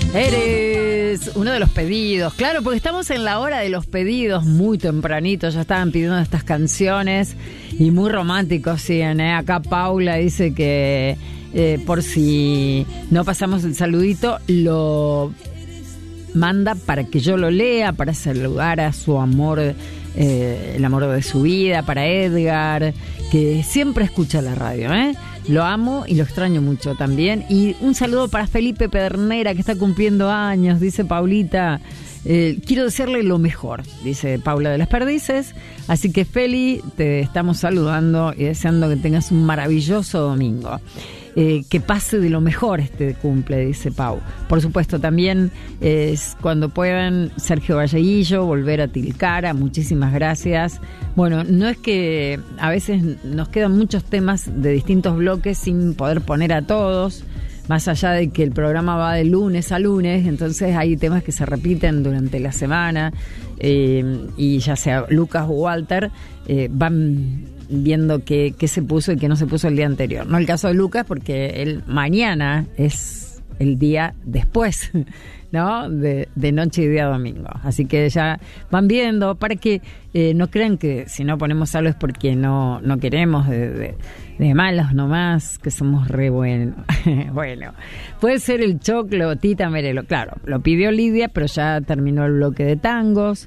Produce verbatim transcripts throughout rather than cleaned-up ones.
Eres uno de los pedidos, claro, porque estamos en la hora de los pedidos, muy tempranito, ya estaban pidiendo estas canciones y muy románticos siguen, ¿eh? Acá Paula dice que eh, por si no pasamos el saludito, lo manda para que yo lo lea, para saludar a su amor, eh, el amor de su vida, para Edgar, que siempre escucha la radio, ¿eh? Lo amo y lo extraño mucho también. Y un saludo para Felipe Pedernera, que está cumpliendo años, dice Paulita. Eh, quiero desearle lo mejor, dice Paula de las Perdices. Así que, Feli, te estamos saludando y deseando que tengas un maravilloso domingo. Eh, que pase de lo mejor este cumple, dice Pau. Por supuesto, también es eh, cuando puedan, Sergio Valleguillo, volver a Tilcara, muchísimas gracias. Bueno, no es que a veces nos quedan muchos temas de distintos bloques sin poder poner a todos, más allá de que el programa va de lunes a lunes, entonces hay temas que se repiten durante la semana, eh, y ya sea Lucas o Walter, eh, van viendo qué, qué se puso y qué no se puso el día anterior. No el caso de Lucas, porque él mañana es el día después, ¿no? De, de noche y día domingo. Así que ya van viendo, para que eh, no crean que si no ponemos algo es porque no, no queremos, de, de, de malos nomás, que somos re buenos. Bueno, puede ser el choclo, Tita Merelo. Claro, lo pidió Lidia, pero ya terminó el bloque de tangos.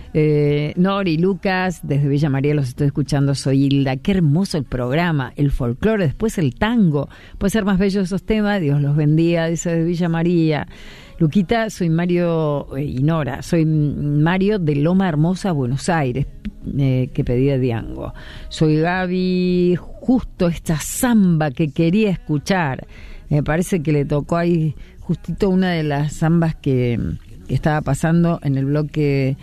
Eh, Nori, Lucas, desde Villa María los estoy escuchando, soy Hilda. Qué hermoso el programa, el folclore, después el tango. Puede ser más bello esos temas, Dios los bendiga, dice desde Villa María. Luquita, soy Mario eh, y Nora, soy Mario de Loma Hermosa, Buenos Aires, eh, que pedía Diango. Soy Gaby, justo esta samba que quería escuchar. Me parece que le tocó ahí justito una de las zambas que, que estaba pasando en el bloque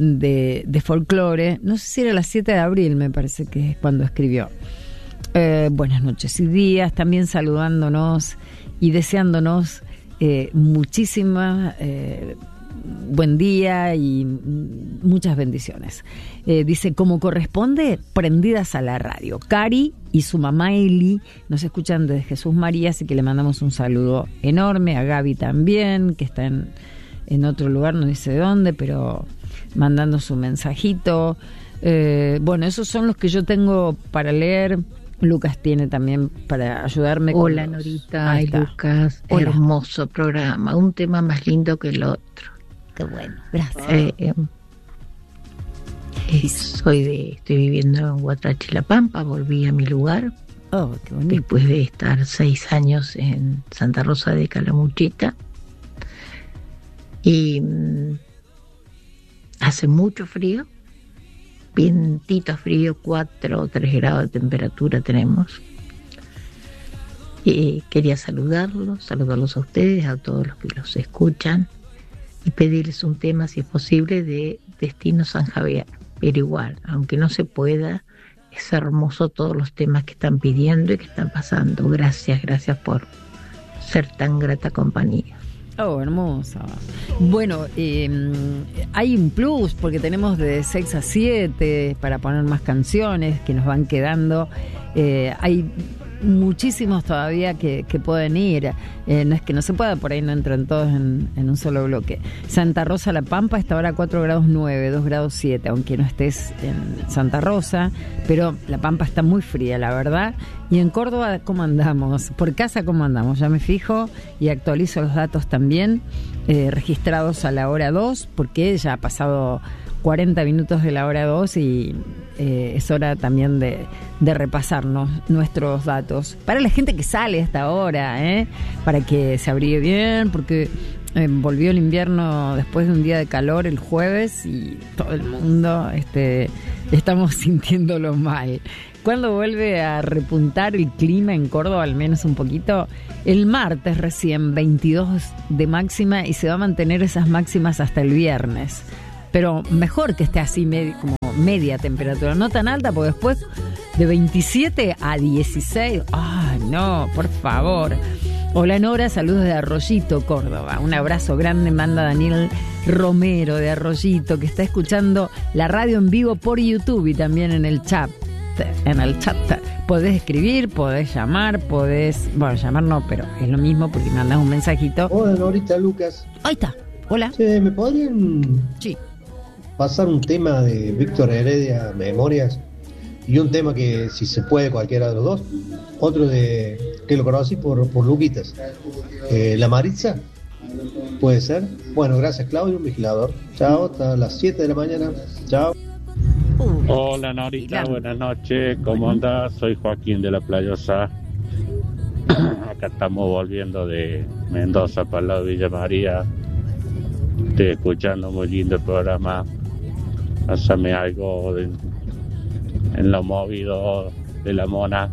de, de folclore. No sé si era las siete de abril, me parece que es cuando escribió. Eh, buenas noches y días, también saludándonos y deseándonos eh, muchísimas eh, buen día y muchas bendiciones. Eh, dice, como corresponde, prendidas a la radio. Cari y su mamá Eli nos escuchan desde Jesús María, así que le mandamos un saludo enorme. A Gaby también, que está en, en otro lugar, no dice dónde, pero mandando su mensajito. Eh, bueno, esos son los que yo tengo para leer. Lucas tiene también para ayudarme. Hola, con los... Norita y Lucas. Hola. Hermoso programa, un tema más lindo que el otro. Qué bueno, gracias. Eh, eh, eh, soy de, estoy viviendo en Huatrache, La Pampa, volví a mi lugar. Oh, qué bonito. Después de estar seis años en Santa Rosa de Calamuchita. Y mm, hace mucho frío. Vientito frío, cuatro o tres grados de temperatura tenemos. Y quería saludarlos, saludarlos a ustedes, a todos los que los escuchan, y pedirles un tema, si es posible, de Destino San Javier. Pero igual, aunque no se pueda, es hermoso todos los temas que están pidiendo y que están pasando. Gracias, gracias por ser tan grata compañía. Oh, hermosa. Bueno, eh, hay un plus porque tenemos de seis a siete para poner más canciones que nos van quedando. Eh, hay muchísimos todavía que, que pueden ir. Eh, no es que no se pueda, por ahí no entran todos en, en un solo bloque. Santa Rosa, La Pampa, está ahora cuatro grados nueve, dos grados siete, aunque no estés en Santa Rosa, pero La Pampa está muy fría, la verdad. Y en Córdoba, ¿cómo andamos? Por casa, ¿cómo andamos? Ya me fijo y actualizo los datos también, eh, registrados a la hora dos, porque ya ha pasado cuarenta minutos de la hora dos y eh, es hora también de, de repasarnos nuestros datos. Para la gente que sale a esta hora, ¿eh? Para que se abrigue bien, porque eh, volvió el invierno después de un día de calor el jueves y todo el mundo este, estamos sintiéndolo mal. ¿Cuándo vuelve a repuntar el clima en Córdoba, al menos un poquito? El martes recién, veintidós de máxima, y se va a mantener esas máximas hasta el viernes. Pero mejor que esté así med- como media temperatura, no tan alta, porque después de veintisiete a dieciséis, ¡ay, no, por favor! Hola Nora, saludos de Arroyito, Córdoba. Un abrazo grande manda Daniel Romero de Arroyito, que está escuchando la radio en vivo por YouTube y también en el chat. en el chat. Podés escribir, podés llamar, podés... Bueno, llamar no, pero es lo mismo porque mandas un mensajito. Hola, Norita, Lucas. Ahí está. Hola. Che, ¿me podrían sí. pasar un tema de Víctor Heredia, Memorias? Y un tema que, si se puede, cualquiera de los dos. Otro de que lo conocí por, por Luquitas. Eh, La Maritza. ¿Puede ser? Bueno, gracias, Claudio, un vigilador. Chao, hasta las siete de la mañana. Chao. Uh, Hola, Norita, buenas noches. ¿Cómo andás? Soy Joaquín de La Playosa. Acá estamos volviendo de Mendoza para el lado de Villa María. Estoy escuchando muy lindo el programa. Pásame algo de, en lo movido de la mona.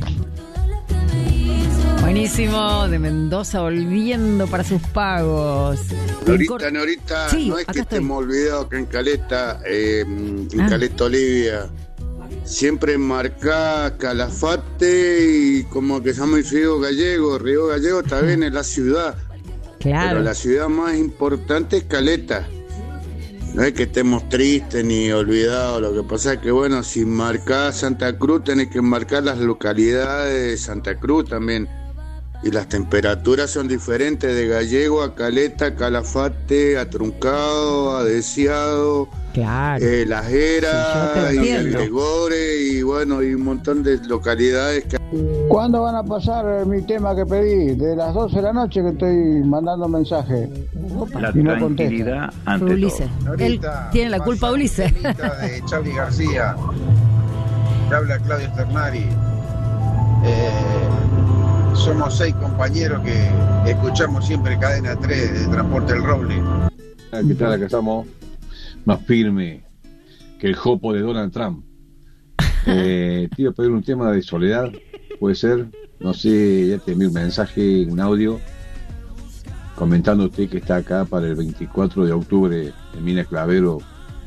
Buenísimo, de Mendoza volviendo para sus pagos. Norita, cor... Norita, sí, no es que estoy. estemos olvidados que en Caleta, eh, en ah. Caleta Olivia, siempre marca Calafate y como que se llama el Río Gallego. Río Gallego está bien, es la ciudad. Claro. Pero la ciudad más importante es Caleta. No es que estemos tristes ni olvidados, lo que pasa es que, bueno, si marcás Santa Cruz, tenés que marcar las localidades de Santa Cruz también. Y las temperaturas son diferentes de Gallego a Caleta, Calafate, a Truncado, a Deseado, claro. eh, Las Heras, sí, y el Gregore, y bueno, y un montón de localidades que... ¿Cuándo van a pasar mi tema que pedí? De las doce de la noche que estoy mandando mensaje. La y no tranquilidad ante Ulises. todo. Él tiene la culpa, Ulises. De Charly García. Te habla Claudio Sternari. Eh, somos seis compañeros que escuchamos siempre Cadena tres de Transporte del Roble. ¿Qué tal? Acá estamos más firme que el jopo de Donald Trump. Eh, te iba a pedir un tema de Soledad, puede ser, no sé, ya te envié un mensaje, un audio comentándote que está acá para el veinticuatro de octubre en Mina Clavero,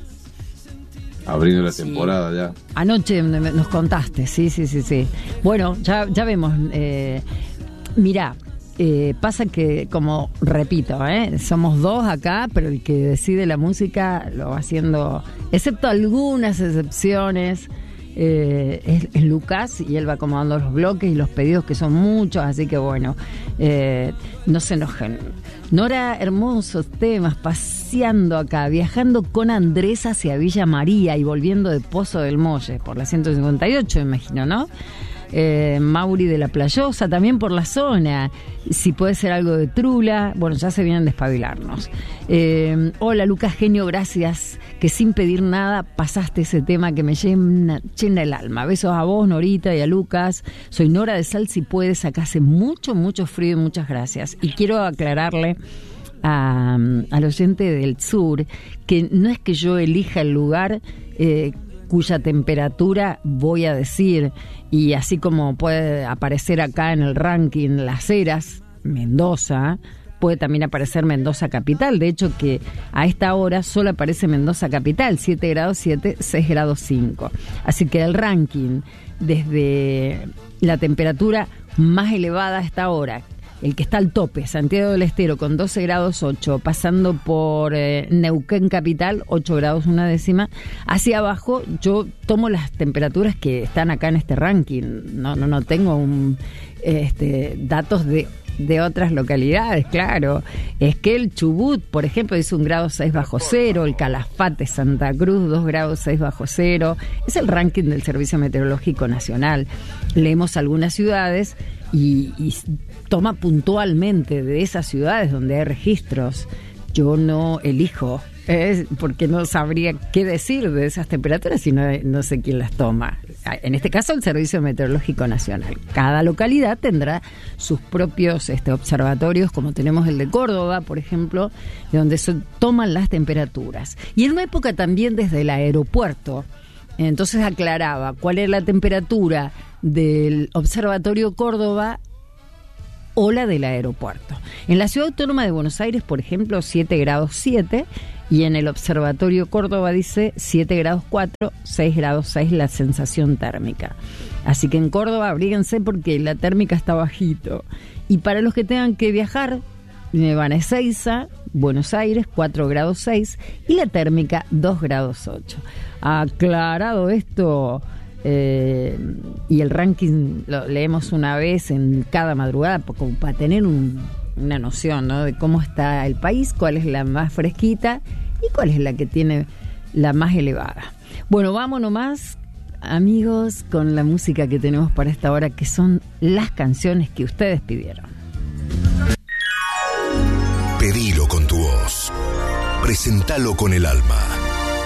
abriendo la sí. temporada ya. Anoche nos contaste, sí, sí, sí, sí. Bueno, ya, ya vemos. Eh, mirá, eh, pasa que, como repito, eh, somos dos acá, pero el que decide la música lo va haciendo, excepto algunas excepciones. Eh, es, es Lucas y él va acomodando los bloques y los pedidos, que son muchos, así que bueno, eh, no se enojen. Nora, hermosos temas, paseando acá, viajando con Andrés hacia Villa María y volviendo de Pozo del Molle por la ciento cincuenta y ocho, imagino, ¿no? Eh, Mauri de La Playosa, también por la zona. Si puede ser algo de Trula, bueno, ya se vienen a despabilarnos. Eh, hola Lucas, genio, gracias, que sin pedir nada pasaste ese tema que me llena, llena el alma. Besos a vos, Norita, y a Lucas. Soy Nora de Sal, si puedes, acá hace mucho, mucho frío y muchas gracias. Y quiero aclararle a, al oyente del sur que no es que yo elija el lugar eh, cuya temperatura voy a decir, y así como puede aparecer acá en el ranking Las Heras, Mendoza, puede también aparecer Mendoza Capital. De hecho, que a esta hora solo aparece Mendoza Capital, siete grados siete, seis grados cinco. Así que el ranking, desde la temperatura más elevada a esta hora, el que está al tope, Santiago del Estero con doce grados ocho, pasando por eh, Neuquén Capital, ocho grados una décima, hacia abajo yo tomo las temperaturas que están acá en este ranking, no no no tengo un, este, datos de de otras localidades, claro. Es que el Chubut, por ejemplo, dice un grado seis bajo cero, el Calafate, Santa Cruz, dos grados seis bajo cero. Es el ranking del Servicio Meteorológico Nacional. Leemos algunas ciudades y, y toma puntualmente de esas ciudades donde hay registros. Yo no elijo, ¿eh? Porque no sabría qué decir de esas temperaturas si no, no sé quién las toma. En este caso, el Servicio Meteorológico Nacional. Cada localidad tendrá sus propios este, observatorios, como tenemos el de Córdoba, por ejemplo, de donde se toman las temperaturas. Y en una época también desde el aeropuerto, entonces aclaraba cuál era la temperatura del Observatorio Córdoba o la del aeropuerto. En la Ciudad Autónoma de Buenos Aires, por ejemplo, siete grados siete, y en el Observatorio Córdoba dice siete grados cuatro, seis grados seis la sensación térmica. Así que en Córdoba abríguense porque la térmica está bajito. Y para los que tengan que viajar, me van a Ezeiza, Buenos Aires, cuatro grados seis, y la térmica dos grados ocho. Aclarado esto, Eh, y el ranking lo leemos una vez en cada madrugada, como para tener un, una noción, ¿no?, de cómo está el país, cuál es la más fresquita y cuál es la que tiene la más elevada. Bueno, vamos nomás, amigos, con la música que tenemos para esta hora, que son las canciones que ustedes pidieron. Pedilo con tu voz, presentalo con el alma.